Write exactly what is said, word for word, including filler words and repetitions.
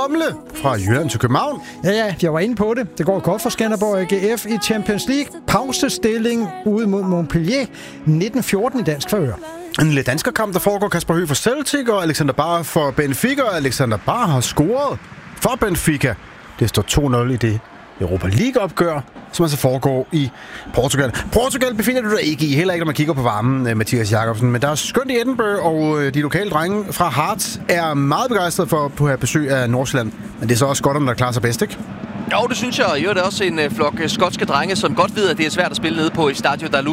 Brumle fra Jylland til København. Ja, ja, jeg var inde på det. Det går godt for Skanderborg A G F i Champions League. Pausestilling ude mod Montpellier. nitten fjorten i dansk favør. En lille danskerkamp, der foregår. Kasper Høgh for Celtic og Alexander Bahr for Benfica. Og Alexander Bahr har scoret for Benfica. Det står to nul i det Europa League-opgør, som altså foregår i Portugal. Portugal befinder du dig ikke i, heller ikke, når man kigger på varmen, Mathias Jakobsen. Men der er skønt i Edinburgh, og de lokale drenge fra Hearts er meget begejstrede for at have besøg af Nordsjælland. Men det er så også godt, om der klarer sig bedst, ikke? Jo, det synes jeg. Jo, det er også en flok skotske drenge, som godt ved, at det er svært at spille nede på i Stadio da Luz.